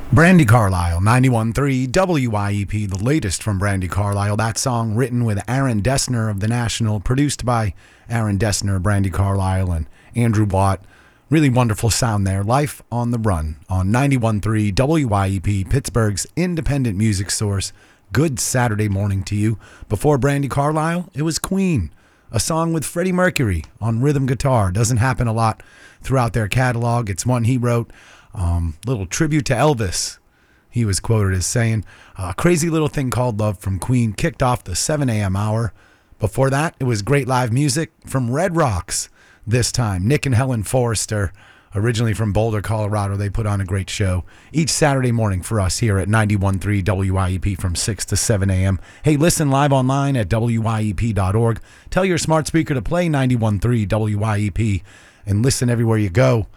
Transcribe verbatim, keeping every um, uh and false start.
Brandy Carlisle, ninety-one point three W I E P, the latest from Brandy Carlisle. That song written with Aaron Dessner of The National, produced by Aaron Dessner, Brandy Carlisle, and Andrew Watt. Really wonderful sound there. Life on the Run on ninety-one point three W I E P, Pittsburgh's independent music source. Good Saturday morning to you. Before Brandy Carlisle, it was Queen, a song with Freddie Mercury on rhythm guitar. Doesn't happen a lot throughout their catalog. It's one he wrote. Um, little tribute to Elvis. He was quoted as saying, a crazy little thing called love from Queen kicked off the seven a.m. hour. Before that, it was great live music from Red Rocks. This time, Nick and Helen Forrester, originally from Boulder, Colorado. They put on a great show each Saturday morning for us here at ninety-one point three W I E P from six to seven a.m. Hey, listen live online at W I E P dot org. Tell your smart speaker to play ninety-one point three W I E P and listen everywhere you go.